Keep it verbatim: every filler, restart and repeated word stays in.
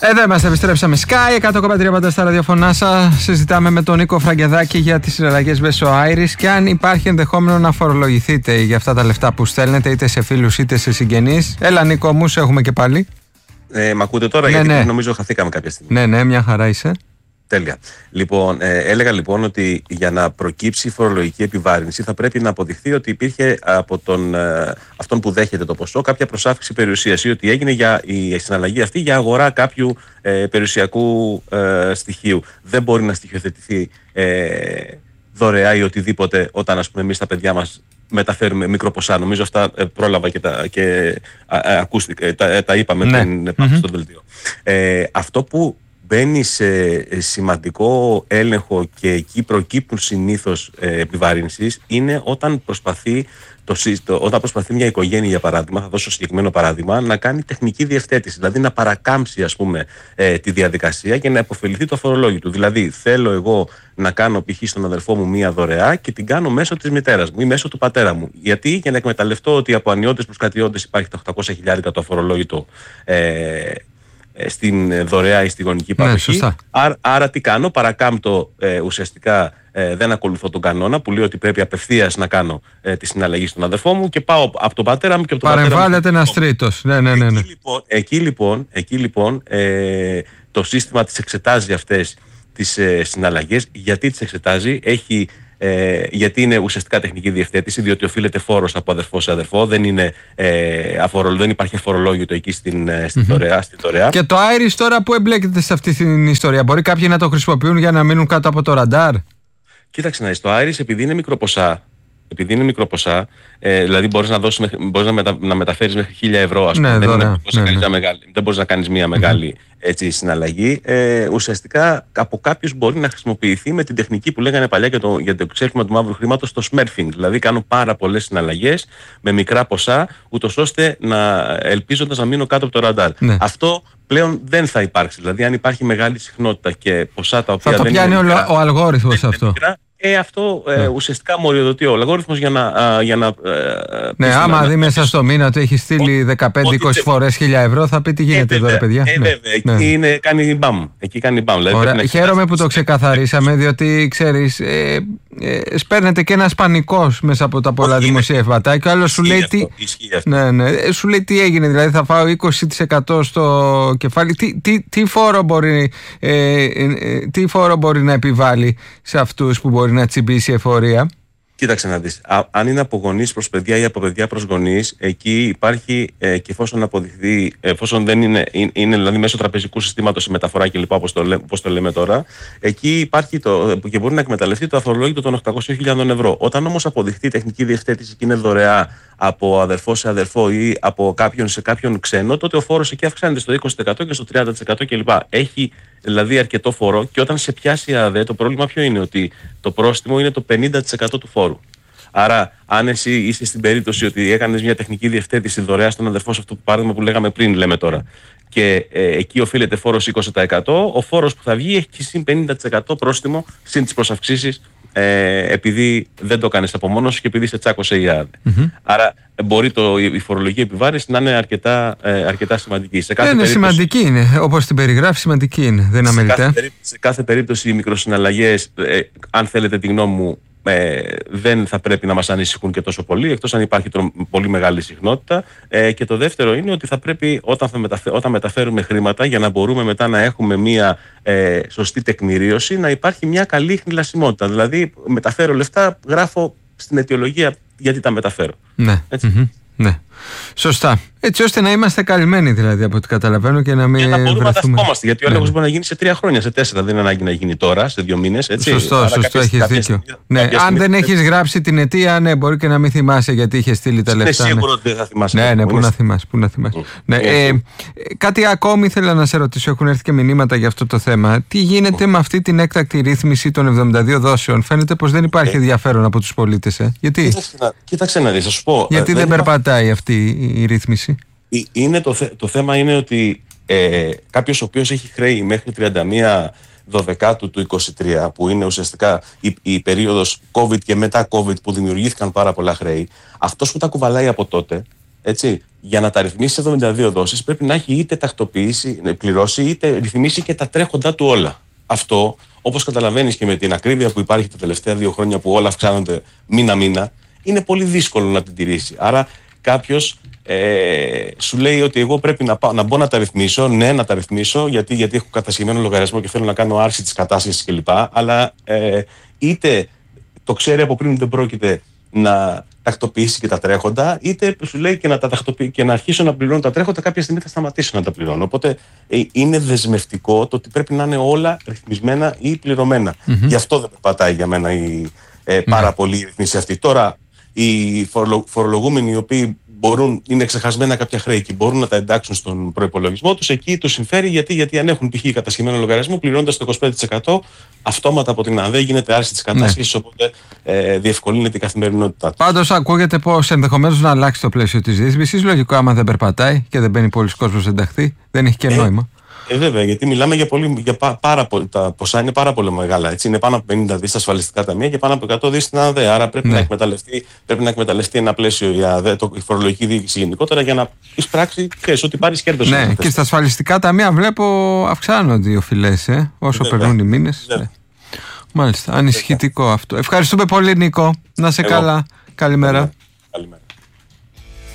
Εδώ είμαστε, επιστρέψαμε. Sky εκατό κόμμα τρία πάντα στα ραδιοφωνά σας. Συζητάμε με τον Νίκο Φραγκεδάκη για τις συναλλαγές μέσω Iris και αν υπάρχει ενδεχόμενο να φορολογηθείτε για αυτά τα λεφτά που στέλνετε είτε σε φίλους είτε σε συγγενείς. Έλα, Νίκο μου, σε έχουμε και πάλι. Ε, μ' ακούτε τώρα, ναι, γιατί ναι. νομίζω χαθήκαμε κάποια στιγμή. Ναι, ναι, μια χαρά είσαι. Τέλεια. Λοιπόν, ε, έλεγα λοιπόν ότι για να προκύψει φορολογική επιβάρυνση θα πρέπει να αποδειχθεί ότι υπήρχε από τον, ε, αυτόν που δέχεται το ποσό κάποια προσάφιξη περιουσίας ή ότι έγινε για η συναλλαγή αυτή για αγορά κάποιου ε, περιουσιακού ε, στοιχείου. Δεν μπορεί να στοιχειοθετηθεί ε, δωρεά ή οτιδήποτε όταν, ας πούμε, εμείς τα παιδιά μας μεταφέρουμε μικροποσά. Νομίζω αυτά ε, πρόλαβα και τα, και, α, α, ακούστηκα, τα, τα είπαμε ναι. πριν mm-hmm. στο δελτίο. Ε, αυτό που μπαίνει σε σημαντικό έλεγχο και εκεί προκύπτουν συνήθως ε, επιβαρύνσεις είναι όταν προσπαθεί, το, το, όταν προσπαθεί μια οικογένεια, για παράδειγμα, θα δώσω συγκεκριμένο παράδειγμα, να κάνει τεχνική διευθέτηση, δηλαδή να παρακάμψει, ας πούμε, ε, τη διαδικασία και να υποφεληθεί το φορολόγιο. Δηλαδή, θέλω εγώ να κάνω π.χ. στον αδερφό μου μία δωρεά και την κάνω μέσω της μητέρας μου ή μέσω του πατέρα μου. Γιατί? Για να εκμεταλλευτώ ότι από ανιώτες προς κατιώτες υπάρχει τα οκτακόσια χιλιάρικα το αφορολόγητο ε, στην δωρεά ή στη γονική παροχή. Ναι, άρα, άρα τι κάνω, παρακάμπτω ε, ουσιαστικά ε, δεν ακολουθώ τον κανόνα που λέει ότι πρέπει απευθείας να κάνω ε, τη συναλλαγή στον αδερφό μου και πάω από τον πατέρα μου και από τον πατέρα μου. Παρεμβάλλεται ένας τρίτος. Ναι, ναι, ναι, ναι. Εκεί λοιπόν, εκεί, λοιπόν, εκεί, λοιπόν ε, το σύστημα τις εξετάζει αυτές τις ε, συναλλαγές. Γιατί τις εξετάζει? Έχει Ε, γιατί είναι ουσιαστικά τεχνική διευθέτηση, διότι οφείλεται φόρος από αδερφό σε αδερφό, δεν, είναι, ε, αφορολ, δεν υπάρχει αφορολόγητο εκεί στην, στην, mm-hmm. δωρεά, στην δωρεά. Και το Iris τώρα που εμπλέκεται σε αυτή την ιστορία, μπορεί κάποιοι να το χρησιμοποιούν για να μείνουν κάτω από το ραντάρ? Κοίταξε να δεις, το Iris επειδή είναι μικροποσά, επειδή είναι μικροποσά, ε, δηλαδή μπορείς να, δώσεις, μπορείς να, μετα, να μεταφέρεις μέχρι χίλια ευρώ, ας πούμε. Ναι, δεν, είναι, ναι, ναι, ναι. Μεγάλη, δεν μπορείς να κάνεις μια μεγάλη mm-hmm. έτσι, συναλλαγή. Ε, ουσιαστικά από κάποιους μπορεί να χρησιμοποιηθεί με την τεχνική που λέγανε παλιά για το, για το ξέφυγμα του μαύρου χρήματος, το smurfing. Δηλαδή κάνουν πάρα πολλές συναλλαγές με μικρά ποσά, ούτως ώστε να ελπίζοντας να μείνω κάτω από το ραντάρ. Ναι. Αυτό πλέον δεν θα υπάρξει. Δηλαδή αν υπάρχει μεγάλη συχνότητα και ποσά τα οποία θα το δεν πιάνει είναι μικρά, ο αλγόριθμος αυτό. Μικρά, Ε, αυτό ε, ναι. ουσιαστικά μοριοδοτεί ο αλγόριθμος για να. Α, για να ε, ναι, άμα να, δει μέσα στο μήνα ότι έχει στείλει δεκαπέντε είκοσι φορές χίλια ευρώ, θα πει τι γίνεται ε, εδώ, ρε παιδιά. Ε, ναι. βέβαια, εκεί ναι. είναι, κάνει μπαμ. Εκεί κάνει μπαμ. Δηλαδή, χαίρομαι που το ξεκαθαρίσαμε, διότι ξέρεις, ε, ε, σπέρνεται και ένας πανικός μέσα από τα πολλά δημοσιεύματα. Και ο άλλος σου λέει τι. Ναι, ναι, σου λέει τι έγινε, δηλαδή θα φάω είκοσι τοις εκατό στο κεφάλι. Τι, τι, τι, φόρο μπορεί, ε, ε, ε, τι φόρο μπορεί να επιβάλλει σε αυτούς που μπορεί να τσιμπήσει εφορία? Κοίταξε να δεις. Α, αν είναι από γονείς προς παιδιά ή από παιδιά προς γονείς, εκεί υπάρχει ε, και εφόσον αποδειχθεί, εφόσον δεν είναι, είναι, είναι δηλαδή μέσω τραπεζικού συστήματος η μεταφορά κλπ. Όπως το, όπως το λέμε τώρα, εκεί υπάρχει το, και μπορεί να εκμεταλλευτεί το αφορολόγητο των οκτακόσιων χιλιάδων ευρώ. Όταν όμως αποδειχθεί τεχνική διευθέτηση και είναι δωρεά από αδερφό σε αδερφό ή από κάποιον σε κάποιον ξένο, τότε ο φόρος εκεί αυξάνεται στο είκοσι τοις εκατό και στο τριάντα τοις εκατό κλπ. Έχει δηλαδή αρκετό φόρο και όταν σε πιάσει η ΑΔΕ, το πρόβλημα ποιο είναι? Ότι το πρόστιμο είναι το πενήντα τοις εκατό του φόρου. Άρα, αν εσύ είσαι στην περίπτωση ότι έκανες μια τεχνική διευθέτηση δωρεά στον αδερφό σε αυτό το παράδειγμα που λέγαμε πριν, λέμε τώρα, και ε, εκεί οφείλεται φόρος είκοσι τοις εκατό, ο φόρος που θα βγει έχει συν πενήντα τοις εκατό πρόστιμο, συν τις προσαυξήσεις, ε, επειδή δεν το κάνεις από μόνος σου και επειδή σε τσάκωσε η ΑΔΕ. Mm-hmm. Άρα, μπορεί το, η φορολογική επιβάρυνση να είναι αρκετά, ε, αρκετά σημαντική. Σε κάθε είναι περίπτωση, σημαντική είναι, όπως την περιγράφει, σημαντική είναι. Δεν σε, κάθε περίπτωση, σε κάθε περίπτωση οι μικροσυναλλαγές, ε, αν θέλετε τη γνώμη μου, Ε, δεν θα πρέπει να μας ανησυχούν και τόσο πολύ, εκτός αν υπάρχει τρο, πολύ μεγάλη συχνότητα. Ε, και το δεύτερο είναι ότι θα πρέπει όταν, θα μεταφε, όταν μεταφέρουμε χρήματα, για να μπορούμε μετά να έχουμε μια ε, σωστή τεκμηρίωση, να υπάρχει μια καλή χνηλασιμότητα. Δηλαδή, μεταφέρω λεφτά, γράφω στην αιτιολογία γιατί τα μεταφέρω. Ναι. Έτσι. Mm-hmm. Ναι. Σωστά. Έτσι ώστε να είμαστε καλυμμένοι, δηλαδή, από ό,τι καταλαβαίνω, και να μην. Για να μπορούμε βρεθούμε... να τα θυμόμαστε. Γιατί ο έλεγχος ναι. μπορεί να γίνει σε τρία χρόνια, σε τέσσερα. Δεν είναι ανάγκη να γίνει τώρα, σε δύο μήνες. Σωστό, άρα σωστό, έχεις δίκιο. Στιγμή, ναι, αν στιγμή, δεν έχεις γράψει την αιτία, ναι, μπορεί και να μην θυμάσαι γιατί είχε στείλει τα λεφτά. Είναι σίγουρο ότι δεν θα θυμάσαι. Ναι, ναι, πού να θυμάσαι. Πού να θυμάσαι. Mm. Ναι, ε, ε, κάτι ακόμη ήθελα να σε ρωτήσω. Έχουν έρθει και μηνύματα για αυτό το θέμα. Τι γίνεται mm. με αυτή την έκτακτη ρύθμιση των εβδομήντα δύο δόσεων? Φαίνεται πως δεν υπάρχει ε. ενδιαφέρον από τους πολίτες. Ε. Γιατί? Κοίταξε να δεις, θα σου πω. Γιατί δεν περπατάει αυτή η ρύθμιση? Είναι το, θε, το θέμα είναι ότι ε, κάποιος ο οποίος έχει χρέη μέχρι τριάντα μία Δωδεκάτου του είκοσι τρία, που είναι ουσιαστικά η, η περίοδος COVID και μετά COVID που δημιουργήθηκαν πάρα πολλά χρέη, αυτός που τα κουβαλάει από τότε Έτσι, για να τα ρυθμίσει σε εβδομήντα δύο δόσεις πρέπει να έχει είτε τακτοποιήσει, πληρώσει, είτε ρυθμίσει και τα τρέχοντά του όλα. Αυτό, όπως καταλαβαίνεις και με την ακρίβεια που υπάρχει τα τελευταία δύο χρόνια που όλα αυξάνονται μήνα-μήνα, είναι πολύ δύσκολο να την τηρήσει. Άρα κάποιος ε, σου λέει ότι εγώ πρέπει να, πάω, να μπω να τα ρυθμίσω, ναι, να τα ρυθμίσω, γιατί, γιατί έχω κατασκευμένο λογαριασμό και θέλω να κάνω άρση της κατάσχεσης κλπ. Αλλά ε, είτε το ξέρει από πριν ότι δεν πρόκειται να τακτοποιήσει και τα τρέχοντα, είτε σου λέει και να, τα τακτοποιήσει και να αρχίσω να πληρώνω τα τρέχοντα, κάποια στιγμή θα σταματήσω να τα πληρώνω. Οπότε ε, είναι δεσμευτικό το ότι πρέπει να είναι όλα ρυθμισμένα ή πληρωμένα. Mm-hmm. Γι' αυτό δεν πατάει για μένα η ε, πάρα mm-hmm. πολύ η ρυθμίση αυτή. Τώρα, οι φορολο, φορολογούμενοι οι οποίοι μπορούν, είναι ξεχασμένα κάποια χρέη και μπορούν να τα εντάξουν στον προϋπολογισμό τους, εκεί τους συμφέρει γιατί, γιατί αν έχουν π.χ. κατασχεμένο λογαριασμό, πληρώνοντας το είκοσι πέντε τοις εκατό αυτόματα από την ΑΔΕ γίνεται άρση της κατάσχεσης, ναι. Οπότε ε, διευκολύνεται η καθημερινότητά του. Πάντως ακούγεται πως ενδεχομένως να αλλάξει το πλαίσιο της ρύθμισης. Λογικό, άμα δεν περπατάει και δεν μπαίνει πολλοί κόσμος να ενταχθεί, δεν έχει και ε, νόημα. Ε, βέβαια, γιατί μιλάμε για, πολύ, για πά, πάρα πολύ. Τα ποσά είναι πάρα πολύ μεγάλα. Έτσι. Είναι πάνω από πενήντα δις στα ασφαλιστικά ταμεία και πάνω από εκατό δις στην ΑΔΕ. Άρα πρέπει, ναι. να εκμεταλλευτεί, πρέπει να εκμεταλλευτεί ένα πλαίσιο η ΑΔΕ, το, η φορολογική διοίκηση γενικότερα, για να εισπράξει και ότι πάρει κέρδος. Ναι, και στα ασφαλιστικά ταμεία βλέπω αυξάνονται οι οφειλές, ε, όσο βέβαια. περνούν οι μήνες. Ναι. Μάλιστα, ανησυχητικό αυτό. Ευχαριστούμε πολύ, Νίκο. Να σε καλά. Καλημέρα. Καλημέρα.